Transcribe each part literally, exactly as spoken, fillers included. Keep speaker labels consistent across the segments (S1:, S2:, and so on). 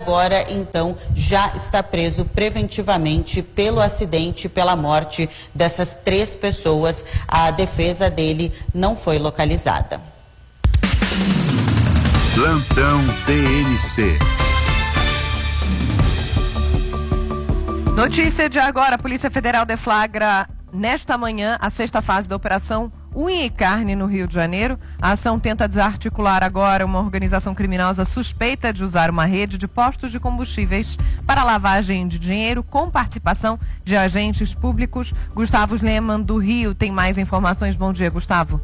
S1: agora, então, já está preso preventivamente pelo acidente, pela morte dessas três pessoas. A defesa dele não foi localizada.
S2: Plantão T N C.
S3: Notícia de agora, a Polícia Federal deflagra nesta manhã a sexta fase da Operação Unha e Carne no Rio de Janeiro. A ação tenta desarticular agora uma organização criminosa suspeita de usar uma rede de postos de combustíveis para lavagem de dinheiro com participação de agentes públicos. Gustavo Lehmann, do Rio, tem mais informações. Bom dia, Gustavo.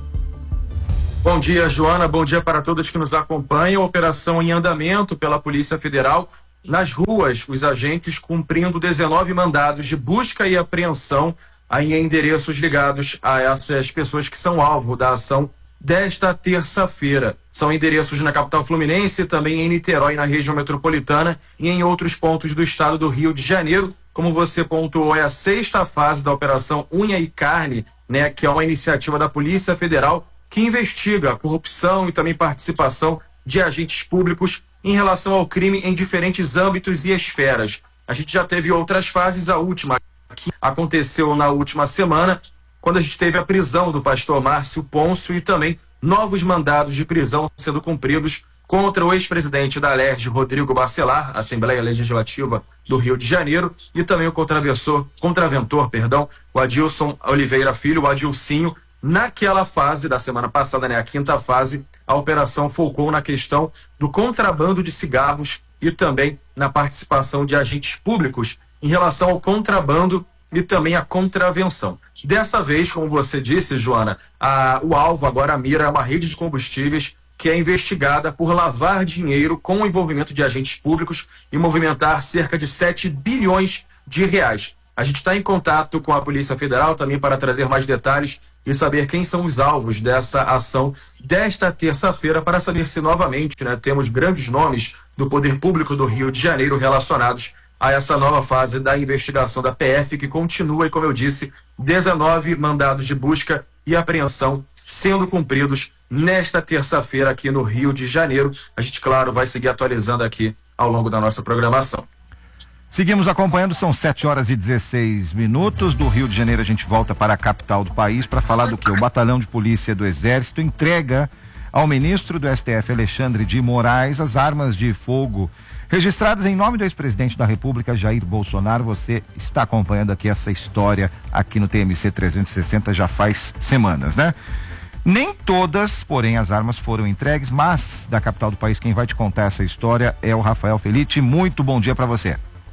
S4: Bom dia, Joana. Bom dia para todos que nos acompanham. Operação em andamento pela Polícia Federal. Nas ruas, os agentes cumprindo dezenove mandados de busca e apreensão em endereços ligados a essas pessoas que são alvo da ação desta terça-feira. São endereços na capital fluminense, também em Niterói, na região metropolitana e em outros pontos do estado do Rio de Janeiro. Como você pontuou, é a sexta fase da Operação Unha e Carne, né, que é uma iniciativa da Polícia Federal que investiga a corrupção e também participação de agentes públicos em relação ao crime em diferentes âmbitos e esferas. A gente já teve outras fases, a última que aconteceu na última semana, quando a gente teve a prisão do pastor Márcio Pôncio e também novos mandados de prisão sendo cumpridos contra o ex-presidente da Alerj, Rodrigo Bacelar, Assembleia Legislativa do Rio de Janeiro, e também o contraventor, contraventor, perdão, o Adilson Oliveira Filho, o Adilcinho. Naquela fase da semana passada, né, a quinta fase, a operação focou na questão do contrabando de cigarros e também na participação de agentes públicos em relação ao contrabando e também a contravenção. Dessa vez, como você disse, Joana, a, o alvo agora, a mira, é uma rede de combustíveis que é investigada por lavar dinheiro com o envolvimento de agentes públicos e movimentar cerca de sete bilhões de reais. A gente está em contato com a Polícia Federal também para trazer mais detalhes e saber quem são os alvos dessa ação desta terça-feira, para saber se novamente, né, temos grandes nomes do poder público do Rio de Janeiro relacionados a essa nova fase da investigação da P F, que continua, e como eu disse, dezenove mandados de busca e apreensão sendo cumpridos nesta terça-feira aqui no Rio de Janeiro. A gente, claro, vai seguir atualizando aqui ao longo da nossa programação.
S5: Seguimos acompanhando, são sete horas e dezesseis minutos. Do Rio de Janeiro a gente volta para a capital do país para falar do que o Batalhão de Polícia do Exército entrega ao ministro do S T F, Alexandre de Moraes, as armas de fogo registradas em nome do ex-presidente da República, Jair Bolsonaro. Você está acompanhando aqui essa história aqui no T M C trezentos e sessenta já faz semanas, né? Nem todas, porém, as armas foram entregues, mas da capital do país quem vai te contar essa história é o Rafael Felite. Muito bom dia para você.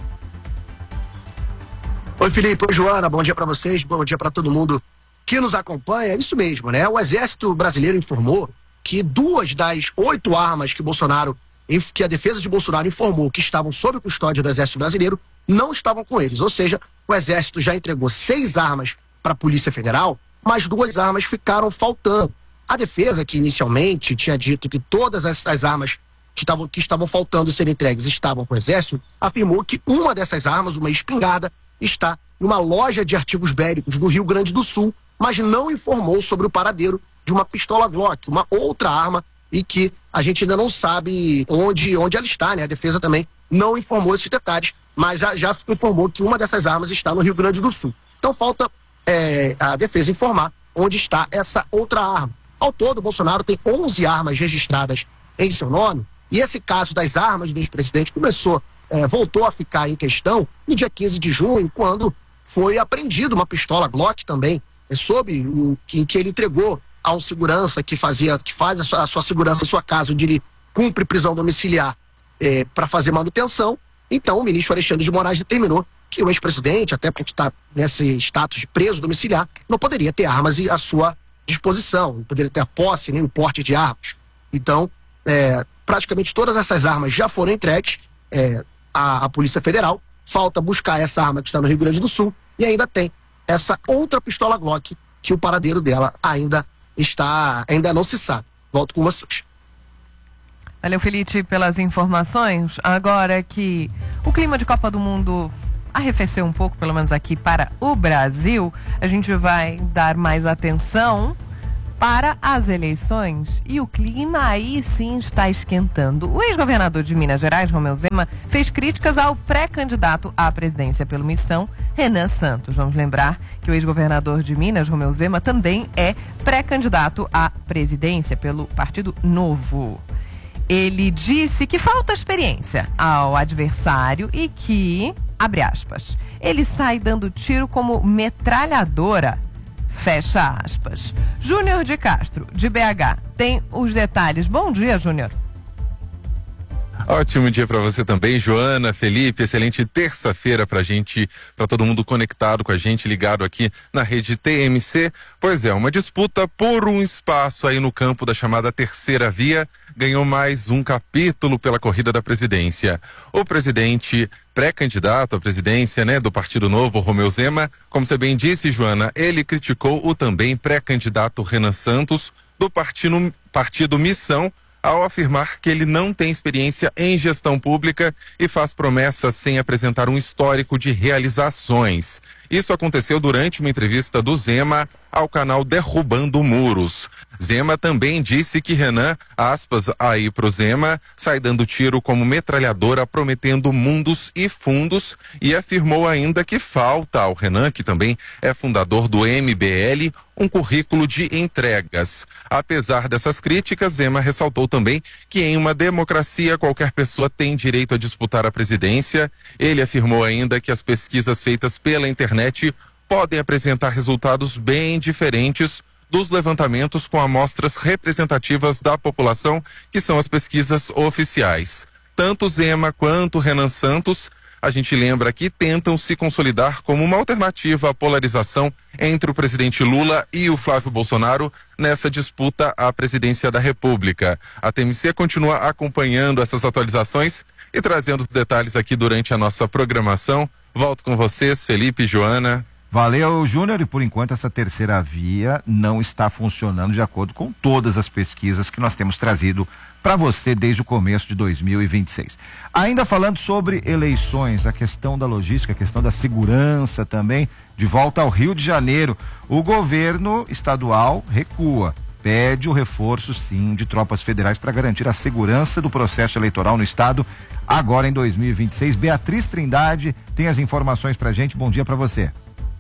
S6: Oi, Felipe, oi, Joana, bom dia para vocês, bom dia para todo mundo que nos acompanha. É isso mesmo, né? O Exército Brasileiro informou que duas das oito armas que Bolsonaro, que a defesa de Bolsonaro informou que estavam sob custódia do Exército Brasileiro, não estavam com eles. Ou seja, o Exército já entregou seis armas para a Polícia Federal, mas duas armas ficaram faltando. A defesa, que inicialmente tinha dito que todas essas armas que estavam, que estavam faltando serem entregues estavam com o Exército, afirmou que uma dessas armas, uma espingarda, está em uma loja de artigos bélicos do Rio Grande do Sul, mas não informou sobre o paradeiro de uma pistola Glock, uma outra arma, e que a gente ainda não sabe onde, onde ela está, né? A defesa também não informou esses detalhes, mas já, já informou que uma dessas armas está no Rio Grande do Sul. Então falta é, a defesa informar onde está essa outra arma. Ao todo, Bolsonaro tem onze armas registradas em seu nome, e esse caso das armas do ex-presidente começou É, voltou a ficar em questão no dia quinze de junho, quando foi apreendida uma pistola Glock também, é, sob o que, que ele entregou a um segurança que fazia, que faz a sua, a sua segurança em sua casa, onde ele cumpre prisão domiciliar é, para fazer manutenção. Então o ministro Alexandre de Moraes determinou que o ex-presidente, até porque está nesse status de preso domiciliar, não poderia ter armas à sua disposição, não poderia ter a posse nem o porte de armas. Então, é, praticamente todas essas armas já foram entregues é, A, a Polícia Federal. Falta buscar essa arma que está no Rio Grande do Sul, e ainda tem essa outra pistola Glock que o paradeiro dela ainda está, ainda não se sabe. Volto com vocês.
S3: Valeu, Felite, pelas informações. Agora que o clima de Copa do Mundo arrefeceu um pouco, pelo menos aqui para o Brasil, a gente vai dar mais atenção para as eleições e o clima aí sim está esquentando. O ex-governador de Minas Gerais, Romeu Zema, fez críticas ao pré-candidato à presidência pelo Missão, Renan Santos. Vamos lembrar que o ex-governador de Minas, Romeu Zema, também é pré-candidato à presidência pelo Partido Novo. Ele disse que falta experiência ao adversário e que, abre aspas, ele sai dando tiro como metralhadora. Fecha aspas. Júnior de Castro, de B H, tem os detalhes. Bom dia, Júnior.
S7: Ótimo dia para você também, Joana, Felipe. Excelente terça-feira pra gente, para todo mundo conectado com a gente, ligado aqui na rede T M C. Pois é, uma disputa por um espaço aí no campo da chamada terceira via ganhou mais um capítulo pela corrida da presidência. O presidente pré-candidato à presidência, né, do Partido Novo, Romeu Zema, como você bem disse, Joana, ele criticou o também pré-candidato Renan Santos do partido, partido Missão, ao afirmar que ele não tem experiência em gestão pública e faz promessas sem apresentar um histórico de realizações. Isso aconteceu durante uma entrevista do Zema ao canal Derrubando Muros. Zema também disse que Renan, aspas aí pro Zema, sai dando tiro como metralhadora, prometendo mundos e fundos, e afirmou ainda que falta ao Renan, que também é fundador do M B L, um currículo de entregas. Apesar dessas críticas, Zema ressaltou também que em uma democracia qualquer pessoa tem direito a disputar a presidência. Ele afirmou ainda que as pesquisas feitas pela internet podem apresentar resultados bem diferentes dos levantamentos com amostras representativas da população, que são as pesquisas oficiais. Tanto Zema quanto Renan Santos, a gente lembra que tentam se consolidar como uma alternativa à polarização entre o presidente Lula e o Flávio Bolsonaro nessa disputa à presidência da República. A T M C continua acompanhando essas atualizações e trazendo os detalhes aqui durante a nossa programação. Volto com vocês, Felipe e Joana.
S5: Valeu, Júnior, e por enquanto essa terceira via não está funcionando de acordo com todas as pesquisas que nós temos trazido para você desde o começo de dois mil e vinte e seis. Ainda falando sobre eleições, a questão da logística, a questão da segurança também, de volta ao Rio de Janeiro, o governo estadual recua, pede o reforço, sim, de tropas federais para garantir a segurança do processo eleitoral no estado, agora em dois mil e vinte e seis. Beatriz Trindade tem as informações para a gente. Bom dia para você.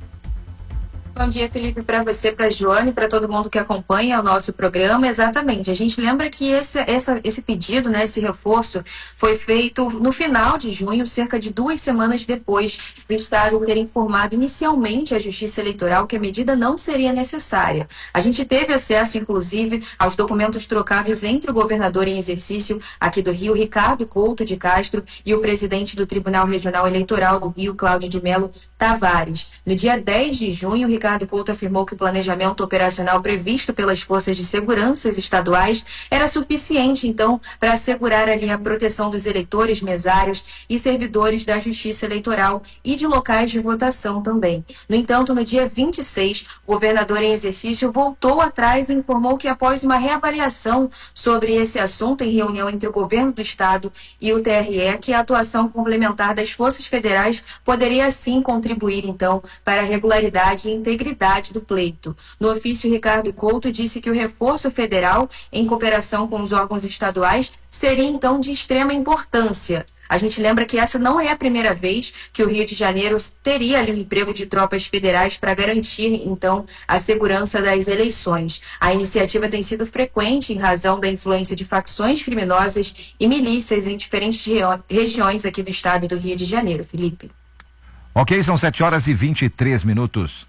S8: Bom dia, Felipe, para você, para a Joana e para todo mundo que acompanha o nosso programa. Exatamente, a gente lembra que esse, essa, esse pedido, né, esse reforço, foi feito no final de junho, cerca de duas semanas depois do Estado ter informado inicialmente a Justiça Eleitoral que a medida não seria necessária. A gente teve acesso, inclusive, aos documentos trocados entre o governador em exercício aqui do Rio, Ricardo Couto de Castro, e o presidente do Tribunal Regional Eleitoral do Rio, Cláudio de Mello Tavares. No dia dez de junho, o Ricardo Couto afirmou que o planejamento operacional previsto pelas forças de segurança estaduais era suficiente, então, para assegurar ali a proteção dos eleitores, mesários e servidores da Justiça Eleitoral e de locais de votação também. No entanto, no dia vinte e seis, o governador em exercício voltou atrás e informou que após uma reavaliação sobre esse assunto em reunião entre o governo do estado e o T R E, que a atuação complementar das forças federais poderia sim contribuir, então, para a regularidade e integridade do pleito. No ofício, Ricardo Couto disse que o reforço federal, em cooperação com os órgãos estaduais, seria então de extrema importância. A gente lembra que essa não é a primeira vez que o Rio de Janeiro teria ali o emprego de tropas federais para garantir, então, a segurança das eleições. A iniciativa tem sido frequente em razão da influência de facções criminosas e milícias em diferentes regiões aqui do estado do Rio de Janeiro. Felipe.
S5: Ok, são sete horas e vinte e três minutos.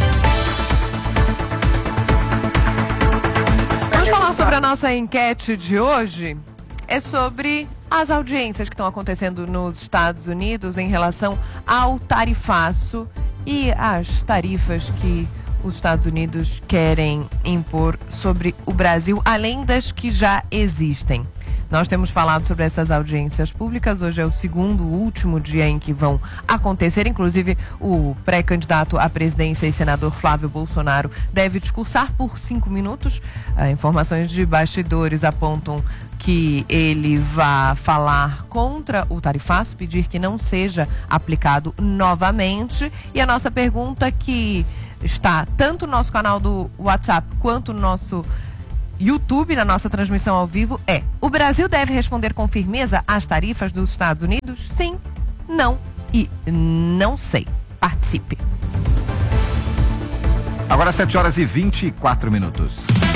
S3: Vamos falar sobre a nossa enquete de hoje. É sobre as audiências que estão acontecendo nos Estados Unidos em relação ao tarifaço e as tarifas que os Estados Unidos querem impor sobre o Brasil, além das que já existem. Nós temos falado sobre essas audiências públicas. Hoje é o segundo, último dia em que vão acontecer. Inclusive, o pré-candidato à presidência e senador Flávio Bolsonaro deve discursar por cinco minutos. Ah, informações de bastidores apontam que ele vai falar contra o tarifaço, pedir que não seja aplicado novamente. E a nossa pergunta que está tanto no nosso canal do WhatsApp quanto no nosso YouTube, na nossa transmissão ao vivo, é: o Brasil deve responder com firmeza às tarifas dos Estados Unidos? Sim, não e não sei. Participe.
S5: Agora sete horas e vinte e quatro minutos.